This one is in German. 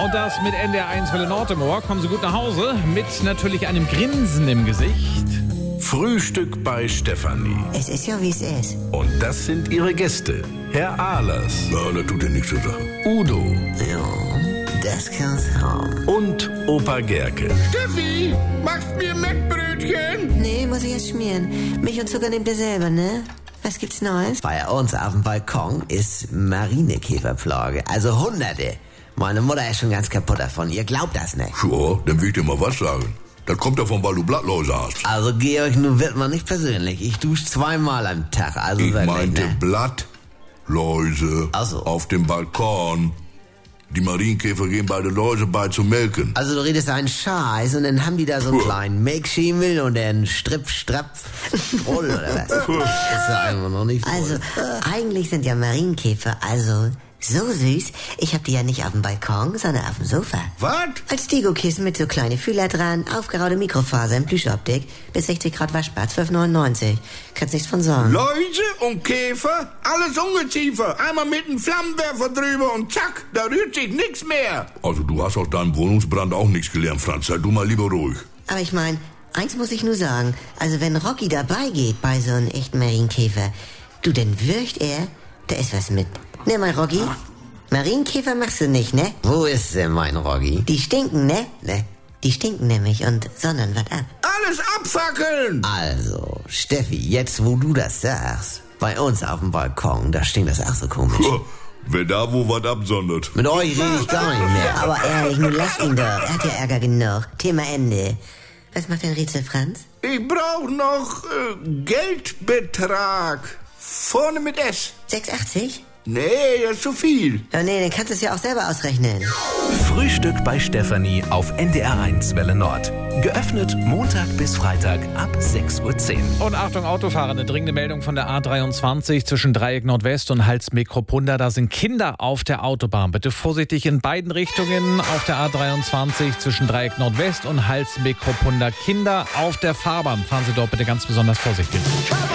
Und das mit NDR1 Welle Nord. Kommen Sie gut nach Hause mit natürlich einem Grinsen im Gesicht. Frühstück bei Stefanie. Es ist ja, wie es ist. Und das sind ihre Gäste. Herr Ahlers. Ja, das tut ja nichts zur Sache. Udo. Ja, das kann's haben. Und Opa Gerke. Steffi, machst mir Mettbrötchen? Nee, muss ich erst schmieren. Milch und Zucker nehmt ihr selber, ne? Was gibt's Neues? Bei uns auf dem Balkon ist Marinekäferplage. Also Hunderte. Meine Mutter ist schon ganz kaputt davon. Ihr glaubt das nicht. Ja, dann will ich dir mal was sagen. Das kommt davon, weil du Blattläuse hast. Also Georg, nun wird man nicht persönlich. Ich dusche 2-mal am Tag. Also Ich wirklich, meinte ne? Blattläuse Ach so. auf dem Balkon. Die Marienkäfer gehen bei den Läuse bei zu melken. Also du redest einen Scheiß und dann haben die da so einen kleinen Milchschimmel und einen Strull oder was? Das ist ja einfach noch nicht so. Also, eigentlich sind ja Marienkäfer so süß. Ich hab die ja nicht auf dem Balkon, sondern auf dem Sofa. Was? Als Deko-Kissen mit so kleine Fühler dran, aufgeraute Mikrofaser in Plüschoptik, bis 60 Grad waschbar, 12,99. Kannst nichts von sagen. Läuse und Käfer, alles Ungeziefer. Einmal mit einem Flammenwerfer drüber und zack, da rührt sich nichts mehr. Also du hast aus deinem Wohnungsbrand auch nichts gelernt, Franz. Sei du mal lieber ruhig. Aber ich mein, eins muss ich nur sagen. Also wenn Rocky dabei geht bei so einem echten Marienkäfer, du, dann wirkt er, da ist was mit. Ne, mein Rocky? Marienkäfer machst du nicht, ne? Wo ist denn mein Rocky? Die stinken, ne? Ne? Die stinken nämlich und sondern was ab. Alles abfackeln! Also, Steffi, jetzt wo du das sagst, bei uns auf dem Balkon, da stinkt das auch so komisch. Wer da wo was absondert. Mit euch rede ich gar nicht mehr. Aber ehrlich, nun lasst ihn doch. Er hat ja Ärger genug. Thema Ende. Was macht dein Rätsel, Franz? Ich brauch noch Geldbetrag. Vorne mit S. 6,80? Nee, das ist zu viel. Ja, nee, dann kannst du es ja auch selber ausrechnen. Frühstück bei Stefanie auf NDR1 Welle Nord. Geöffnet Montag bis Freitag ab 6:10 Uhr. Und Achtung, Autofahrer, eine dringende Meldung von der A23 zwischen Dreieck Nordwest und Hals-Mikropunda. Da sind Kinder auf der Autobahn. Bitte vorsichtig in beiden Richtungen auf der A23 zwischen Dreieck Nordwest und Hals-Mikropunda. Kinder auf der Fahrbahn. Fahren Sie dort bitte ganz besonders vorsichtig.